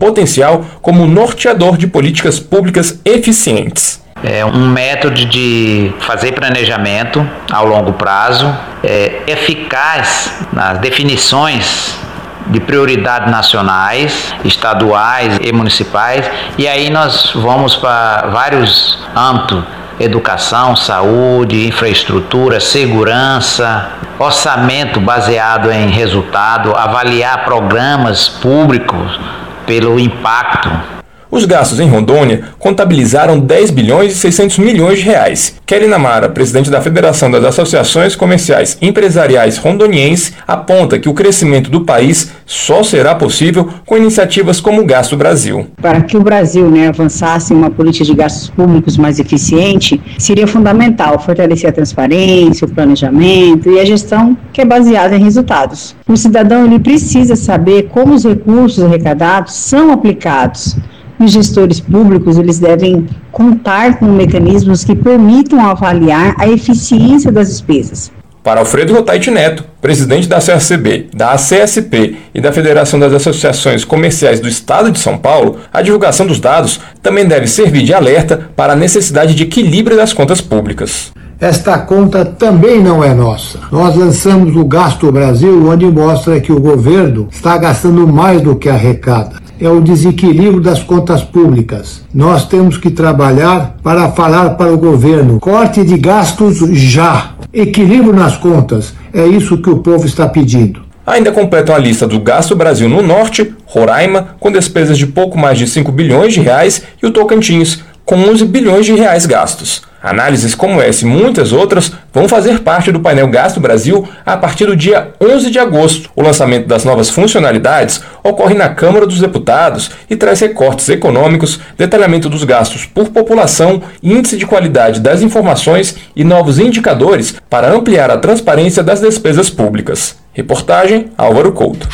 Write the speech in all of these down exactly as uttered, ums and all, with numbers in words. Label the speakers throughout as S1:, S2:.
S1: potencial como norteador de políticas públicas eficientes.
S2: É um método de fazer planejamento ao longo prazo, é, eficaz nas definições de prioridades nacionais, estaduais e municipais, e aí nós vamos para vários âmbitos: educação, saúde, infraestrutura, segurança, orçamento baseado em resultado, avaliar programas públicos pelo impacto.
S1: Os gastos em Rondônia contabilizaram dez bilhões e seiscentos milhões de reais. Kelly Namara, presidente da Federação das Associações Comerciais e Empresariais Rondonienses, aponta que o crescimento do país só será possível com iniciativas como o Gasto Brasil.
S3: Para que o Brasil né, avançasse em uma política de gastos públicos mais eficiente, seria fundamental fortalecer a transparência, o planejamento e a gestão que é baseada em resultados. O cidadão ele precisa saber como os recursos arrecadados são aplicados. Os gestores públicos eles devem contar com mecanismos que permitam avaliar a eficiência das despesas.
S1: Para Alfredo Rotaiti Neto, presidente da C A C B, da A C S P e da Federação das Associações Comerciais do Estado de São Paulo, a divulgação dos dados também deve servir de alerta para a necessidade de equilíbrio das contas públicas.
S4: Esta conta também não é nossa. Nós lançamos o Gasto Brasil, onde mostra que o governo está gastando mais do que arrecada. É o desequilíbrio das contas públicas. Nós temos que trabalhar para falar para o governo: corte de gastos já, equilíbrio nas contas. É isso que o povo está pedindo.
S1: Ainda completam a lista do Gasto Brasil no Norte, Roraima, com despesas de pouco mais de cinco bilhões de reais, e o Tocantins, com onze bilhões de reais gastos. Análises como essa e muitas outras vão fazer parte do painel Gasto Brasil a partir do dia onze de agosto. O lançamento das novas funcionalidades ocorre na Câmara dos Deputados e traz recortes econômicos, detalhamento dos gastos por população, índice de qualidade das informações e novos indicadores para ampliar a transparência das despesas públicas. Reportagem Álvaro Couto.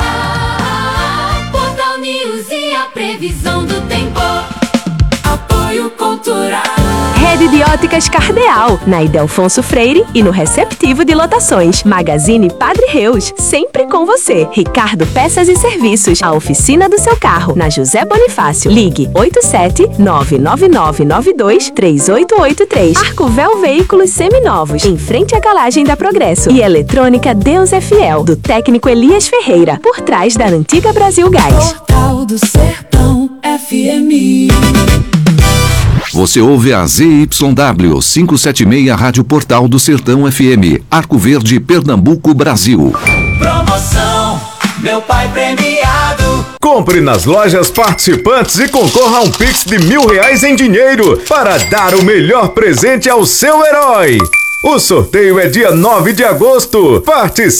S5: Portal News e a previsão do tempo. Apoio Cultural.
S6: Rede de Óticas Cardeal, na Ildefonso Freire e no Receptivo de Lotações. Magazine Padre Reus, sempre com você. Ricardo Peças e Serviços, a oficina do seu carro, na José Bonifácio. Ligue oito sete nove nove nove nove dois três oito oito três. Arcovel Veículos Seminovos, em frente à garagem da Progresso. E Eletrônica Deus é Fiel, do técnico Elias Ferreira, por trás da antiga Brasil Gás.
S5: Portal do Sertão F M.
S7: Você ouve a Z Y W quinhentos e setenta e seis Rádio Portal do Sertão F M, Arco Verde, Pernambuco, Brasil.
S8: Promoção Meu Pai Premiado.
S9: Compre nas lojas participantes e concorra a um Pix de mil reais em dinheiro para dar o melhor presente ao seu herói. O sorteio é dia nove de agosto. Participe!